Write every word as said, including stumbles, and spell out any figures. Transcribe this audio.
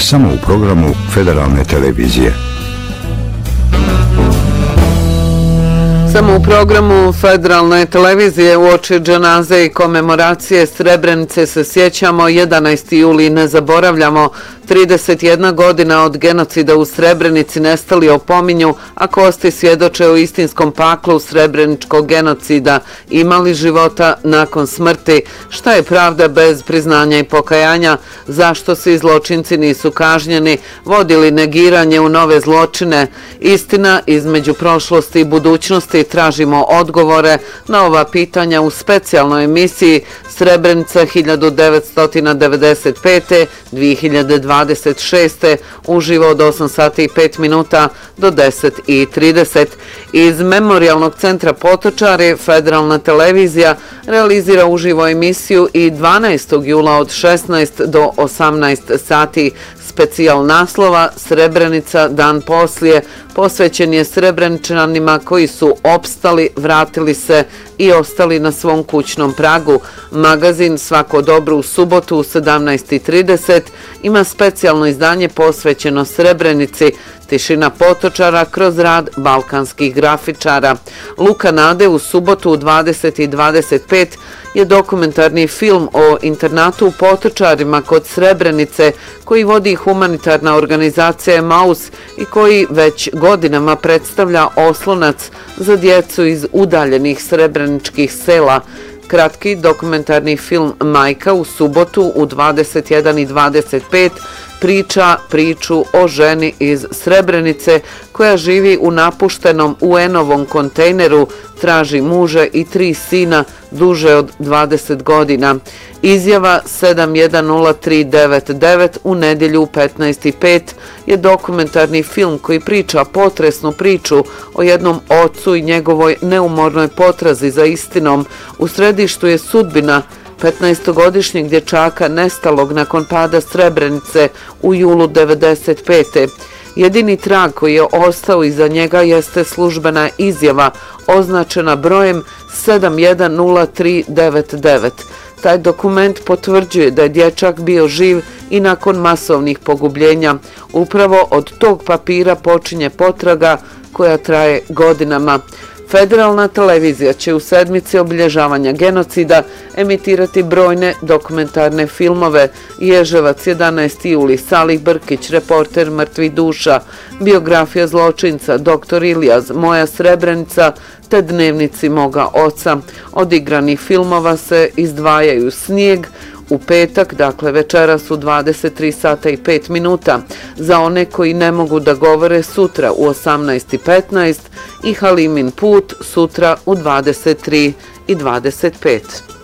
samo u programu Federalne televizije. Samo u programu Federalne televizije uoči dženaze i komemoracije Srebrenice se sjećamo, jedanaesti juli ne zaboravljamo. trideset jedna godina od genocida u Srebrenici nestali opominju, a kosti svjedoče o istinskom paklu srebreničkog genocida. Imali života nakon smrti? Šta je pravda bez priznanja i pokajanja? Zašto svi zločinci nisu kažnjeni? Vodili negiranje u nove zločine? Istina između prošlosti i budućnosti. Tražimo odgovore na ova pitanja u specijalnoj emisiji Srebrenica hiljadu devetsto devedeset pete do dvije hiljade dvadeset šeste uživo od osam sati i pet minuta do deset i trideset. Iz Memorijalnog centra Potočari Federalna televizija realizira uživo emisiju i dvanaestog jula od šesnaest do osamnaest sati. Specijal naslova Srebrenica dan poslije posvećen je Srebreničanima koji su opstali, vratili se i ostali na svom kućnom pragu. Magazin Svako dobro u subotu u sedamnaest i trideset ima specijalno izdanje posvećeno Srebrenici, Tišina Potočara kroz rad balkanskih grafičara. Luka nade u subotu u dvadeset i dvadeset pet je dokumentarni film o internatu u Potočarima kod Srebrenice koji vodi humanitarna organizacija Emaus i koji već godinama predstavlja oslonac za djecu iz udaljenih srebreničkih sela. Kratki dokumentarni film Majka u subotu u dvadeset jedan i dvadeset pet priča priču o ženi iz Srebrenice koja živi u napuštenom U N-ovom kontejneru, traži muže i tri sina duže od dvadeset godina. Izjava sedam jedan nula tri devet devet u nedjelju u petnaest i pet je dokumentarni film koji priča potresnu priču o jednom ocu i njegovoj neumornoj potrazi za istinom. U središtu je sudbina petnaestogodišnjeg dječaka nestalog nakon pada Srebrenice u julu devedeset pete. Jedini trag koji je ostao iza njega jeste službena izjava označena brojem sedam jedan nula tri devet devet. Taj dokument potvrđuje da je dječak bio živ i nakon masovnih pogubljenja. Upravo od tog papira počinje potraga koja traje godinama. Federalna televizija će u sedmici obilježavanja genocida emitirati brojne dokumentarne filmove. Ježevac jedanaesti juli, Salih Brkić, reporter Mrtvih duša, biografija zločinca, doktor Ilijaz, Moja Srebrenica, te Dnevnici moga oca. Od igranih filmova se izdvajaju Snijeg, u petak, dakle večeras u dvadeset tri sata i pet minuta, za one koji ne mogu da govore sutra u osamnaest i petnaest i Halimin put sutra u dvadeset tri i dvadeset pet.